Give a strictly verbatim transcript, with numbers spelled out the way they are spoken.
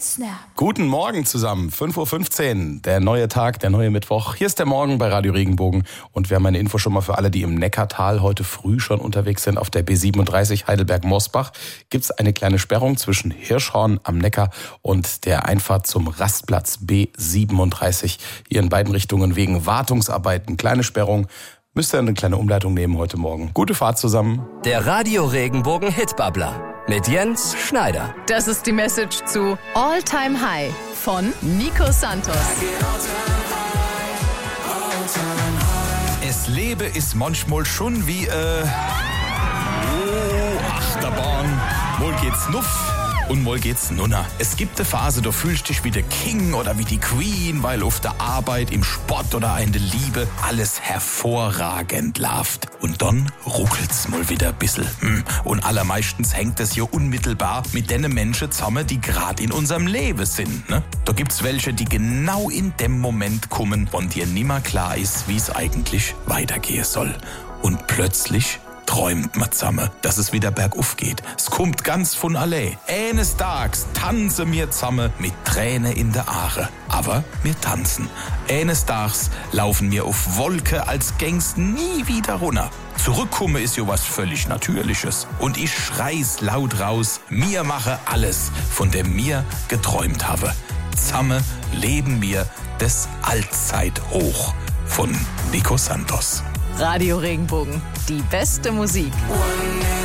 Snap. Guten Morgen zusammen, fünf Uhr fünfzehn, der neue Tag, der neue Mittwoch. Hier ist der Morgen bei Radio Regenbogen und wir haben eine Info schon mal für alle, die im Neckartal heute früh schon unterwegs sind. Auf der B siebenunddreißig Heidelberg-Mosbach gibt es eine kleine Sperrung zwischen Hirschhorn am Neckar und der Einfahrt zum Rastplatz B siebenunddreißig. Hier in beiden Richtungen wegen Wartungsarbeiten. Kleine Sperrung. Müsst ihr eine kleine Umleitung nehmen heute Morgen. Gute Fahrt zusammen. Der Radio Regenbogen Hitbabbler mit Jens Schneider. Das ist die Message zu All Time High von Nico Santos. Es Lebe ist manchmal schon wie, äh, oh, Achterbahn. Mal geht's nuff und mal geht's nunner. Es gibt eine Phase, da fühlst du dich wie der King oder wie die Queen, weil auf der Arbeit, im Sport oder in der Liebe alles hervorragend läuft. Und dann ruckelt's mal wieder ein bisschen. Hm. Und allermeistens hängt es ja unmittelbar mit den Menschen zusammen, die gerade in unserem Leben sind. Ne? Da gibt's welche, die genau in dem Moment kommen, wo dir nimmer klar ist, wie es eigentlich weitergehen soll. Und plötzlich träumt man zusammen, dass es wieder bergauf geht. Es kommt ganz von allein. Eines Tages tanzen wir zusammen mit Tränen in der Aare. Aber wir tanzen. Eines Tages laufen wir auf Wolke, als gäng's nie wieder runter. Zurückkommen ist ja was völlig Natürliches. Und ich schrei's laut raus, mir mache alles, von dem mir geträumt habe. Zusammen leben wir das Allzeithoch von Nico Santos. Radio Regenbogen, die beste Musik. One